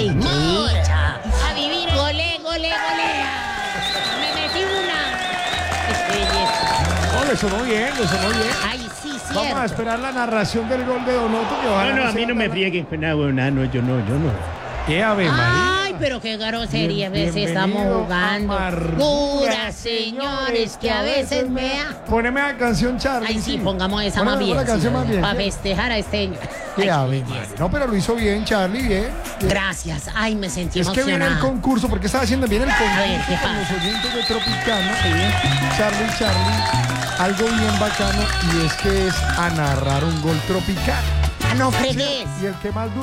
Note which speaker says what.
Speaker 1: Ay,
Speaker 2: Mora.
Speaker 1: a vivir. Golea. Me metí una.
Speaker 3: No, le sonó bien.
Speaker 1: Ay, sí, cierto.
Speaker 3: Vamos a esperar la narración del gol de Donoto. Que ojalá
Speaker 2: No, a mí
Speaker 3: sea
Speaker 2: no me
Speaker 3: nada.
Speaker 2: frieguen con nada, no, yo no.
Speaker 3: ¡Qué Ave María!
Speaker 1: Ay, pero qué grosería, a veces
Speaker 3: Bienvenido
Speaker 1: estamos jugando.
Speaker 3: a Amargura,
Speaker 1: Pura, señores, que a veces me da.
Speaker 3: Poneme la canción, Charlie.
Speaker 1: Ay, sí, pongamos esa
Speaker 3: Poneme
Speaker 1: más bien.
Speaker 3: la canción más bien.
Speaker 1: Para festejar a este.
Speaker 3: ¡Qué
Speaker 1: Ay,
Speaker 3: Ave
Speaker 1: qué
Speaker 3: María!
Speaker 1: belleza.
Speaker 3: No, pero lo hizo bien, Charlie, bien.
Speaker 1: Gracias. Ay, me sentí
Speaker 3: Es que viene el
Speaker 1: emocionada.
Speaker 3: concurso, porque estaba haciendo bien el concurso
Speaker 1: ver, ¿qué
Speaker 3: con
Speaker 1: pasa?
Speaker 3: los oyentes de Tropicana. Charlie, algo bien bacano, y es que es a narrar un gol tropicano.
Speaker 1: Ah, no fregues.
Speaker 3: Y el que más duro